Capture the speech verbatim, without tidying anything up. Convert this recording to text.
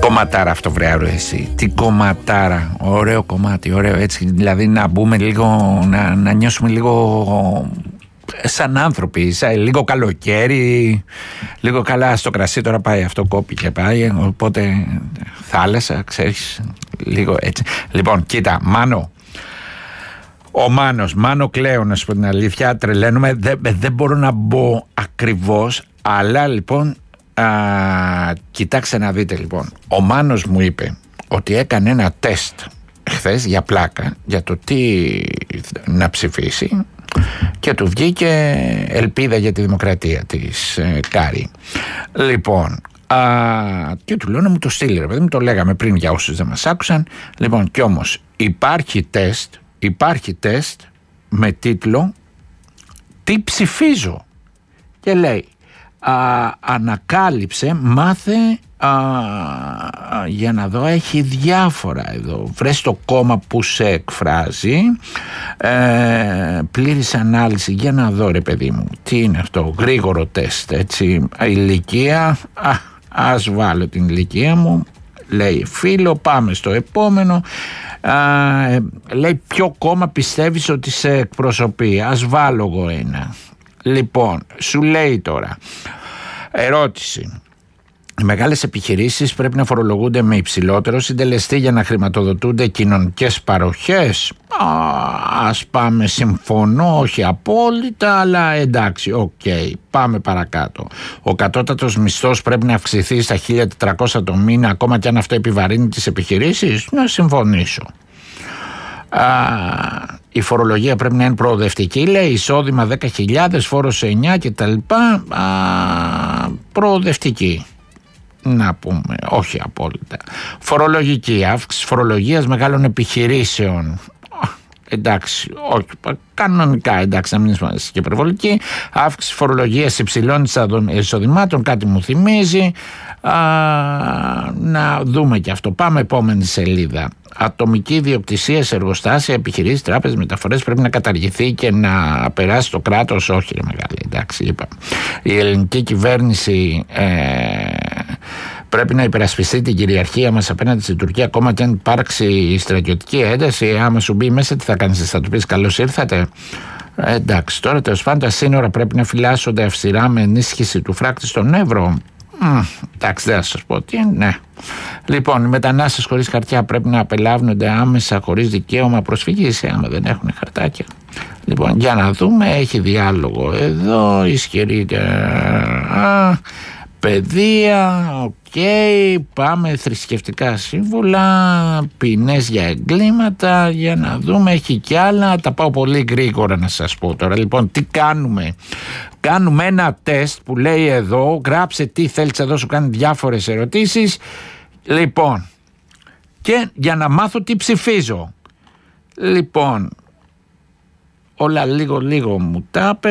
κομματάρα αυτό, βρε εσύ. Τι κομματάρα. Ωραίο κομμάτι, ωραίο έτσι. Δηλαδή να μπούμε λίγο, να, να νιώσουμε λίγο σαν άνθρωποι, σαν, λίγο καλοκαίρι, λίγο καλά στο κρασί. Τώρα πάει αυτό, κόπηκε πάει, οπότε θάλασσα, ξέρεις, λίγο έτσι. Λοιπόν, κοίτα, Μάνο, ο Μάνος, Μάνο Κλέο, να σου πω την αλήθεια, τρελαίνουμε, δεν, δεν μπορώ να μπω ακριβώς, αλλά λοιπόν, α, κοιτάξτε να δείτε λοιπόν, ο Μάνος μου είπε ότι έκανε ένα τεστ χθες για πλάκα, για το τι να ψηφίσει, και του βγήκε ελπίδα για τη δημοκρατία της ε, Κάρη. Λοιπόν, α, και του λέω να μου το στείλει, ρε παιδί μου, το λέγαμε πριν για όσους δεν μας άκουσαν. Λοιπόν, κι όμως υπάρχει τεστ, υπάρχει τεστ με τίτλο «Τι ψηφίζω?» και λέει α, ανακάλυψε, μάθε, α, για να δω, έχει διάφορα εδώ, βρες το κόμμα που σε εκφράζει, ε, πλήρης ανάλυση, για να δω ρε παιδί μου, τι είναι αυτό, γρήγορο τεστ, έτσι, ηλικία, α, ας βάλω την ηλικία μου, λέει φίλο, πάμε στο επόμενο. Α, ε, λέει ποιο κόμμα πιστεύεις ότι σε εκπροσωπεί, ας βάλω εγώ ένα. Λοιπόν, σου λέει τώρα, ερώτηση: οι μεγάλες επιχειρήσεις πρέπει να φορολογούνται με υψηλότερο συντελεστή για να χρηματοδοτούνται κοινωνικές παροχές? Α, ας πάμε, συμφωνώ, όχι απόλυτα, αλλά εντάξει, οκ, okay, πάμε παρακάτω. Ο κατώτατος μισθός πρέπει να αυξηθεί στα χίλια τετρακόσια το μήνα, ακόμα και αν αυτό επιβαρύνει τις επιχειρήσεις? Να συμφωνήσω. Α, η φορολογία πρέπει να είναι προοδευτική, λέει, εισόδημα δέκα χιλιάδες, φόρος εννιά και τα λοιπά. Α, προοδευτική, να πούμε, όχι απόλυτα. Φορολογική, αύξηση φορολογίας μεγάλων επιχειρήσεων. Εντάξει, όχι, κανονικά, εντάξει, να μην είμαστε και υπερβολική. Αύξηση φορολογίας υψηλών εισοδημάτων, κάτι μου θυμίζει. Α, να δούμε και αυτό. Πάμε επόμενη σελίδα. Ατομική ιδιοκτησία σε εργοστάσια, επιχειρήσεις, τράπεζες, μεταφορές πρέπει να καταργηθεί και να περάσει το κράτος? Όχι ρε μεγάλη, εντάξει, είπα. Η ελληνική κυβέρνηση ε, πρέπει να υπερασπιστεί την κυριαρχία μας απέναντι στην Τουρκία, ακόμα και αν υπάρξει στρατιωτική ένταση. Άμα σου μπει μέσα, τι θα κάνεις, θα του πεις καλώς ήρθατε? Ε, εντάξει, τώρα τέλος πάντων τα σύνορα πρέπει να φυλάσσονται αυστηρά με ενίσχυση του φράκτη στον Εύρο. Mm, εντάξει, δεν θα σας πω τι είναι, ναι. Λοιπόν, οι μετανάστες χωρίς χαρτιά πρέπει να απελάβνονται άμεσα χωρίς δικαίωμα προσφυγής, άμα δεν έχουν χαρτάκια. Λοιπόν, για να δούμε, έχει διάλογο εδώ, ισχυρή α, παιδεία, οκ, okay, πάμε, θρησκευτικά σύμβουλα, ποινές για εγκλήματα, για να δούμε, έχει κι άλλα, τα πάω πολύ γρήγορα να σας πω τώρα. Λοιπόν, τι κάνουμε? Κάνουμε ένα τεστ που λέει εδώ, γράψε τι θέλεις εδώ, σου κάνει διάφορες ερωτήσεις. Λοιπόν, και για να μάθω τι ψηφίζω. Λοιπόν, όλα λίγο λίγο μου τα